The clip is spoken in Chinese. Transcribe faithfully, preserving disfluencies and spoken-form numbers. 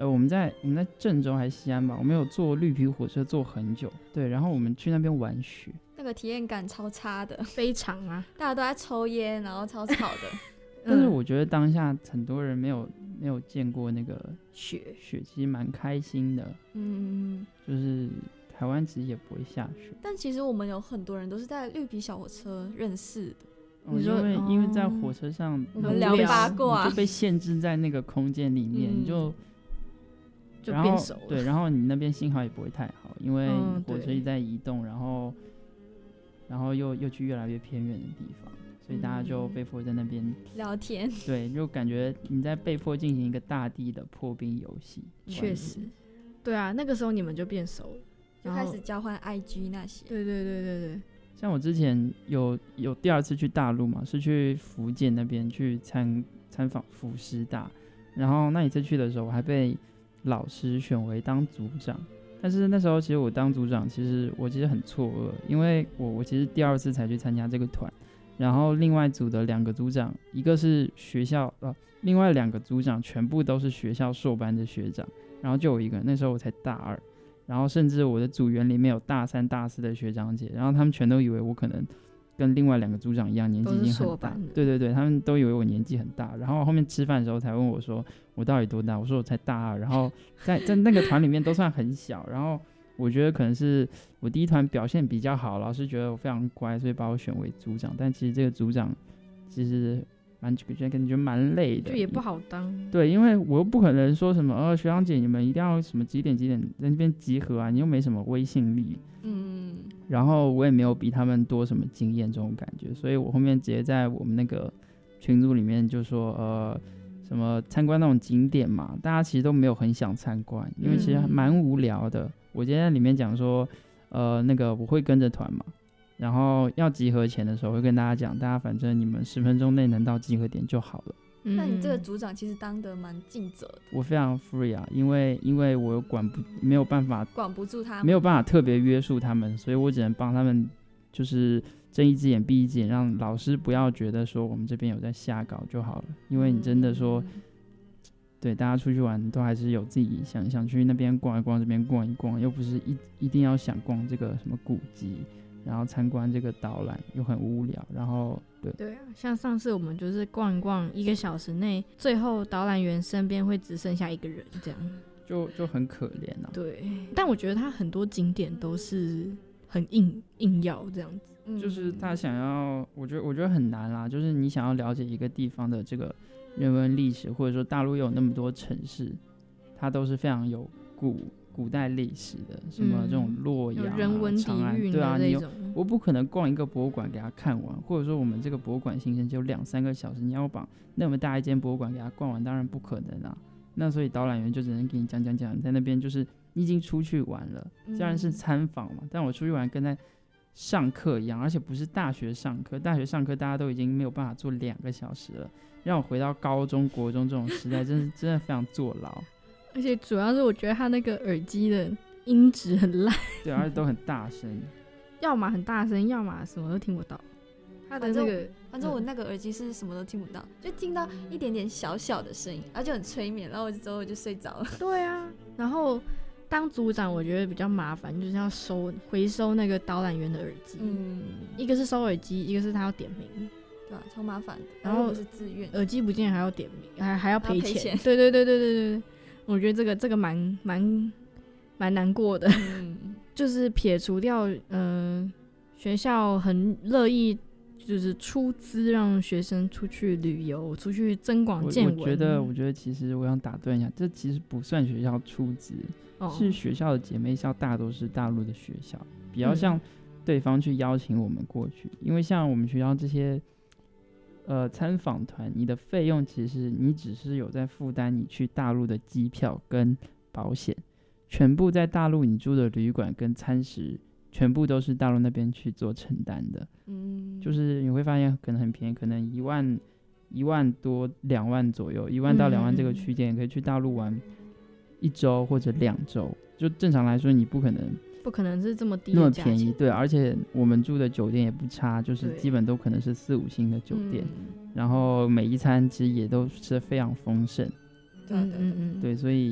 呃，我们在我们在郑州还是西安吧，我们有坐绿皮火车坐很久，对，然后我们去那边玩雪， 那个体验感超差的， 非常啊， 大家都在抽烟，然后超吵的。 但是我觉得当下很多人没有没有见过那个雪， 雪其实蛮开心的， 嗯， 就是台湾其实也不会下雪， 但其实我们有很多人都是在绿皮小火车认识的。 哦、 你说因为、 哦因为在火车上我们聊八卦你就被限制在那个空间里面， 嗯你就就变熟了。 对，然后你那边信号也不会太好，因为嗯火车一直在移动，然后然后又又去越来越偏远的地方，所以大家就被迫在那边聊天。 对，就感觉你在被迫进行一个大地的破冰游戏。 确实，对啊，那个时候你们就变熟了， 就开始交换 I G 那些。 对对对对对。 像我之前有有第二次去大陆嘛，是去福建那边去参参访福师大，然后那一次去的时候，我还被老师选为当组长。但是那时候其实我当组长，其实我其实很错愕，因为我我其实第二次才去参加这个团，然后另外组的两个组长，一个是学校呃，另外两个组长全部都是学校硕班的学长，然后就我一个人，那时候我才大二。然后甚至我的组员里面有大三大四的学长姐，然后他们全都以为我可能跟另外两个组长一样年纪已经很大，对对对，他们都以为我年纪很大，然后后面吃饭的时候才问我说我到底多大，我说我才大二，然后在在那个团里面都算很小，然后我觉得可能是我第一团表现比较好，老师觉得我非常乖，所以把我选为组长，但其实这个组长其实蛮感觉蛮累的， 就也不好当。 对，因为我又不可能说什么，呃，学长姐你们一定要什么几点几点在那边集合啊，你又没什么威信力， 嗯， 然后我也没有比他们多什么经验这种感觉，所以我后面直接在我们那个群组里面就说，呃，什么参观那种景点嘛，大家其实都没有很想参观，因为其实蛮无聊的。嗯、我今天在里面讲说，呃，那个我会跟着团嘛。然后要集合前的时候会跟大家讲，大家反正你们十分钟内能到集合点就好了。 那你这个组长其实当得蛮尽责的。 我非常 free 啊，因为因为我管不没有办法管不住他们， 没有办法特别约束他们，所以我只能帮他们就是睁一只眼闭一只眼，让老师不要觉得说我们这边有在瞎搞就好了。因为你真的说，嗯、对大家出去玩都还是有自己想想去那边逛一逛，这边逛一逛，又不是一一定要想逛这个什么古迹。然后参观这个导览又很无聊，然后对对啊，像上次我们就是逛一逛，一个小时内，最后导览员身边会只剩下一个人，这样就就很可怜啊。 对，但我觉得他很多景点都是很硬硬要这样子， 就是他想要，我觉得我觉得很难啦，就是你想要了解一个地方的这个人文历史，或者说大陆有那么多城市，它都是非常有古。古代历史的什么这种洛阳、啊、 人文底蕴的对啊， 那种， 我不可能逛一个博物馆给他看完，或者说我们这个博物馆行程只有两三个小时，你要把那么大一间博物馆给他逛完，当然不可能啊。那所以导览员就只能给你讲讲讲，在那边就是你已经出去玩了，虽然是参访嘛，但我出去玩跟在上课一样，而且不是大学上课，大学上课大家都已经没有办法做两个小时了，让我回到高中、国中这种时代，真是真的非常坐牢。 而且主要是我觉得他那个耳机的音质很烂， 对，而且都很大声， 要么很大声，要么什么都听不到。他的那个， 反正我那个耳机是什么都听不到，就听到一点点小小的声音，而且很催眠，然后我之后我就睡着了。 对啊，然后当组长我觉得比较麻烦，就是要收回收那个导览员的耳机，嗯，一个是收耳机，一个是他要点名。 对啊，超麻烦的， 然后不是自愿， 耳机不见还要点名，还还要赔钱。 钱对对对对对对，我觉得这个这个蛮蛮蛮难过的。嗯，就是撇除掉，呃，学校很乐意就是出资让学生出去旅游，出去增广见闻。 我, 我觉得，我觉得其实我想打断一下，这其实不算学校出资，哦，是学校的姐妹校大都是大陆的学校，比较像对方去邀请我们过去，嗯，因为像我们学校这些。呃，参访团，你的费用其实你只是有在负担你去大陆的机票跟保险，全部在大陆你住的旅馆跟餐食，全部都是大陆那边去做承担的。嗯，就是你会发现可能很便宜，可能一万一万多两万左右，一万到两万这个区间，可以去大陆玩一周或者两周。就正常来说，你不可能。 不可能是这么低那么的价钱， 便宜，对，而且我们住的酒店也不差，就是基本都可能是四五星的酒店，然后每一餐其实也都吃得非常丰盛， 对对对， 对，所以